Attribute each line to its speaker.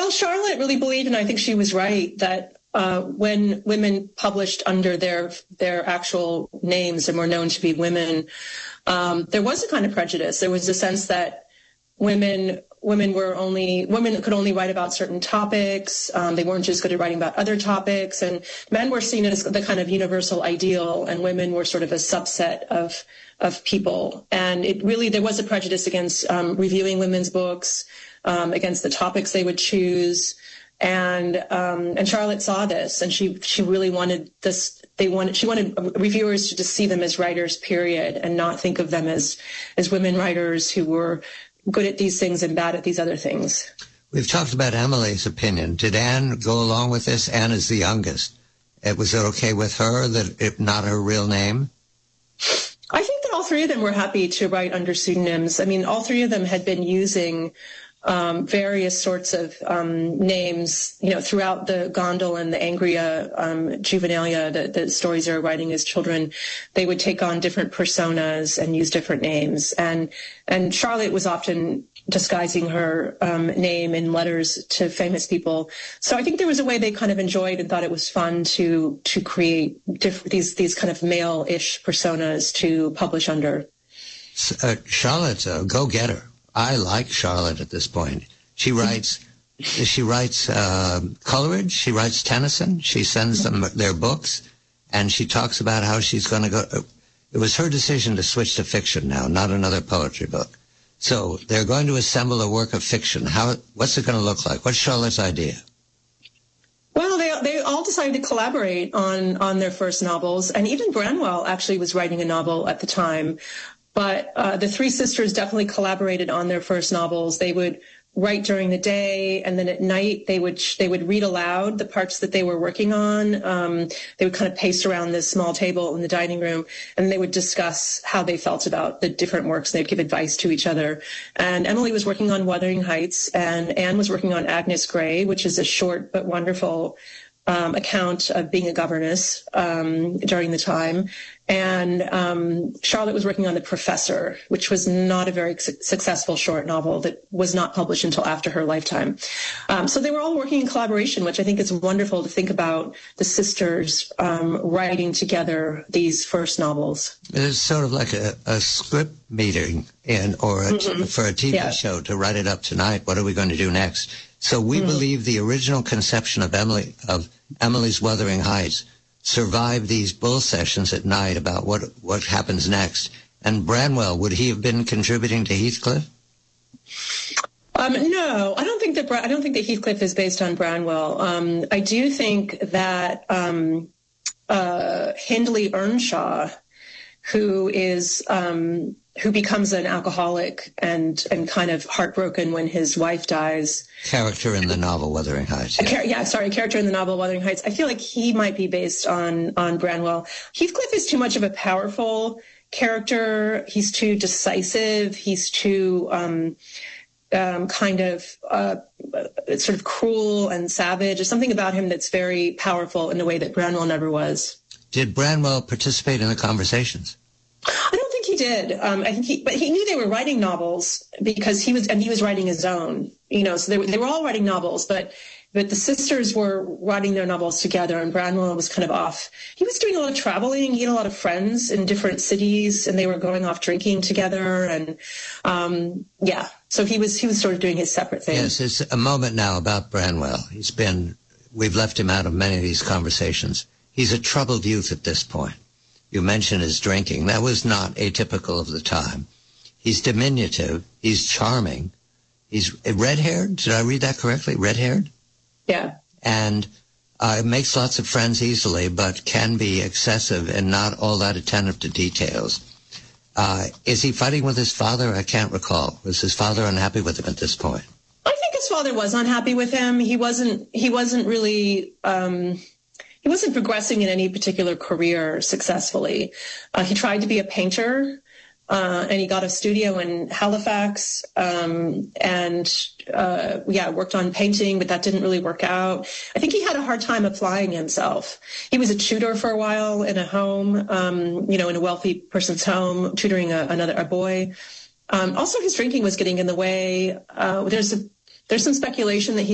Speaker 1: Well, Charlotte really believed, and I think she was right, that when women published under their actual names and were known to be women, there was a kind of prejudice. There was a sense that women could only write about certain topics. They weren't just good at writing about other topics, and men were seen as the kind of universal ideal, and women were sort of a subset of people. And there was a prejudice against reviewing women's books, against the topics they would choose. And Charlotte saw this, and she really wanted this. She wanted reviewers to just see them as writers, period, and not think of them as women writers who were good at these things and bad at these other things.
Speaker 2: We've talked about Emily's opinion. Did Anne go along with this? Anne is the youngest. Was it okay with her that it not her real name?
Speaker 1: I think that all three of them were happy to write under pseudonyms. I mean, all three of them had been using various sorts of names, throughout the Gondel and the Angria juvenilia, the stories they were writing as children. They would take on different personas and use different names. And Charlotte was often disguising her name in letters to famous people. So I think there was a way they kind of enjoyed and thought it was fun to create these kind of male-ish personas to publish under.
Speaker 2: Charlotte's a go-getter. I like Charlotte at this point. She writes Coleridge, she writes Tennyson, she sends them their books, and she talks about how she's going to go. It was her decision to switch to fiction now, not another poetry book. So they're going to assemble a work of fiction. What's it going to look like? What's Charlotte's idea?
Speaker 1: Well, they all decided to collaborate on their first novels, and even Branwell actually was writing a novel at the time. But the three sisters definitely collaborated on their first novels. They would write during the day, and then at night they would read aloud the parts that they were working on. They would kind of pace around this small table in the dining room, and they would discuss how they felt about the different works. They'd give advice to each other. And Emily was working on Wuthering Heights, and Anne was working on Agnes Grey, which is a short but wonderful account of being a governess during the time. And Charlotte was working on The Professor, which was not a very successful short novel that was not published until after her lifetime. So they were all working in collaboration, which I think is wonderful to think about the sisters writing together these first novels.
Speaker 2: It's sort of like a script meeting for a TV show to write it up tonight. What are we going to do next? So we believe the original conception of Emily's Wuthering Heights survived these bull sessions at night about what happens next. And Branwell, would he have been contributing to Heathcliff?
Speaker 1: No, I don't think that Heathcliff is based on Branwell. I do think that Hindley Earnshaw, who becomes an alcoholic and kind of heartbroken when his wife dies.
Speaker 2: Character in the novel Wuthering Heights.
Speaker 1: A character in the novel Wuthering Heights. I feel like he might be based on Branwell. Heathcliff is too much of a powerful character. He's too decisive. He's too kind of sort of cruel and savage. There's something about him that's very powerful in a way that Branwell never was.
Speaker 2: Did Branwell participate in the conversations?
Speaker 1: I don't think he did. But he knew they were writing novels because he was writing his own. So they were all writing novels, but the sisters were writing their novels together, and Branwell was kind of off. He was doing a lot of traveling. He had a lot of friends in different cities, and they were going off drinking together. And so he was sort of doing his separate thing.
Speaker 2: Yes, it's a moment now about Branwell. We've left him out of many of these conversations. He's a troubled youth at this point. You mentioned his drinking. That was not atypical of the time. He's diminutive. He's charming. He's red-haired. Did I read that correctly? Red-haired?
Speaker 1: Yeah.
Speaker 2: And makes lots of friends easily, but can be excessive and not all that attentive to details. Is he fighting with his father? I can't recall. Was his father unhappy with him at this point?
Speaker 1: I think his father was unhappy with him. He wasn't really... He wasn't progressing in any particular career successfully. He tried to be a painter, and he got a studio in Halifax, worked on painting, but that didn't really work out. I think he had a hard time applying himself. He was a tutor for a while in a home, in a wealthy person's home, tutoring a boy. Also, his drinking was getting in the way. There's some speculation that he